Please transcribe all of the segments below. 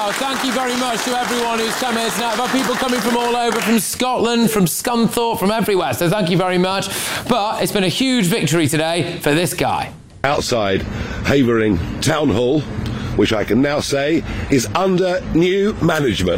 Wow, thank you very much to everyone who's come here tonight. I've had people coming from all over, from Scotland, from Scunthorpe, from everywhere, so thank you very much. But it's been a huge victory today for this guy. Outside Havering Town Hall, which I can now say is under new management.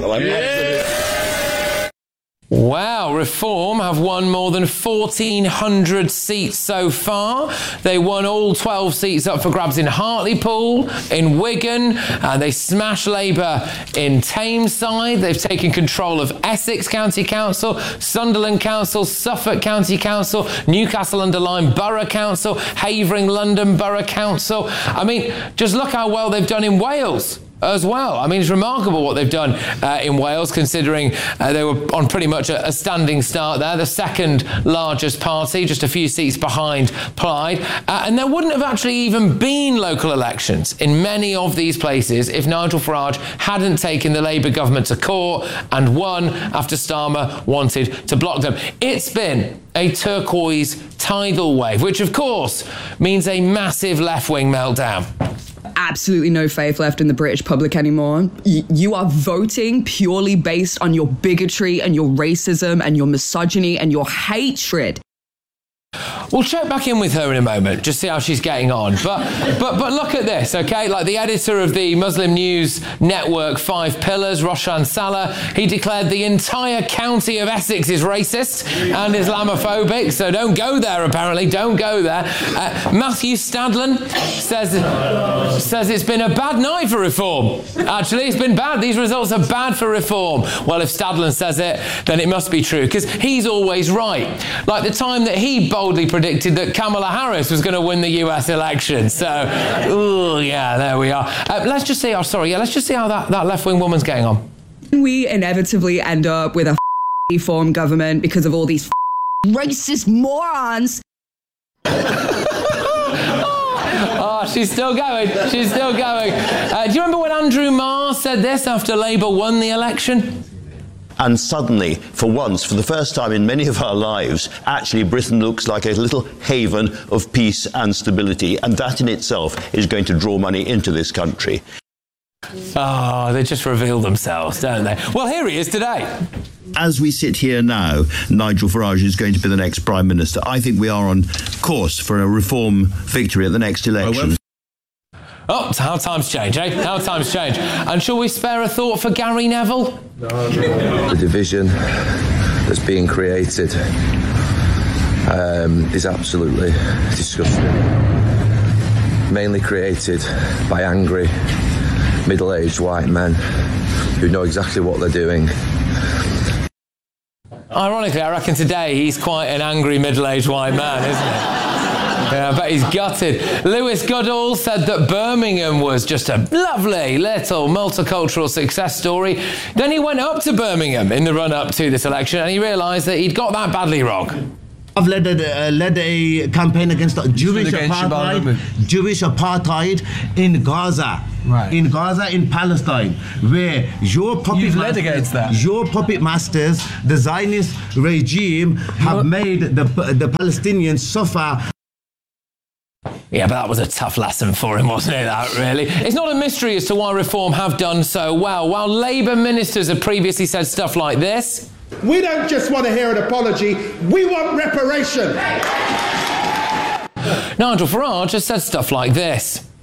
Wow, Reform have won more than 1,400 seats so far. They won all 12 seats up for grabs in Hartlepool, in Wigan, and they smashed Labour in Tameside. They've taken control of Essex County Council, Sunderland Council, Suffolk County Council, Newcastle-under-Lyme Borough Council, Havering London Borough Council. I mean, just look how well they've done in Wales as well. I mean, it's remarkable what they've done in Wales, considering they were on pretty much a standing start there, the second largest party, just a few seats behind Plaid. And there wouldn't have actually even been local elections in many of these places if Nigel Farage hadn't taken the Labour government to court and won after Starmer wanted to block them. It's been a turquoise tidal wave, which of course means a massive left-wing meltdown. Absolutely no faith left in the British public anymore. You are voting purely based on your bigotry and your racism and your misogyny and your hatred. We'll check back in with her in a moment, just see how she's getting on. But look at this, okay? Like the editor of the Muslim news network 5 Pillars, Roshan Salah, he declared the entire county of Essex is racist and Islamophobic, so don't go there, apparently. Don't go there. Matthew Stadlen says it's been a bad night for Reform. Actually, it's been bad. These results are bad for Reform. Well, if Stadlen says it, then it must be true, because he's always right. Like the time that he boldly predicted that Kamala Harris was going to win the US election. So, yeah, there we are. Let's just see how that left-wing woman's getting on. We inevitably end up with a reform government because of all these racist morons. Oh, she's still going. She's still going. Do you remember when Andrew Marr said this after Labour won the election? And suddenly, for once, for the first time in many of our lives, actually Britain looks like a little haven of peace and stability, and that in itself is going to draw money into this country. Oh, they just reveal themselves, don't they? Well, here he is today. As we sit here now, Nigel Farage is going to be the next Prime Minister. I think we are on course for a Reform victory at the next election. Oh, how times change, eh? How times change. And shall we spare a thought for Gary Neville? The division that's being created is absolutely disgusting. Mainly created by angry, middle-aged white men who know exactly what they're doing. Ironically, I reckon today he's quite an angry, middle-aged white man, isn't he? Yeah, I bet he's gutted. Lewis Goodall said that Birmingham was just a lovely little multicultural success story. Then he went up to Birmingham in the run-up to this election and he realised that he'd got that badly wrong. I've led a campaign against Jewish apartheid in Gaza. Right. In Gaza, in Palestine, where your puppet masters, the Zionist regime, have made the Palestinians suffer. Yeah, but that was a tough lesson for him, wasn't it, that, really? It's not a mystery as to why Reform have done so well. While Labour ministers have previously said stuff like this. We don't just want to hear an apology, we want reparation. Nigel Farage has said stuff like this.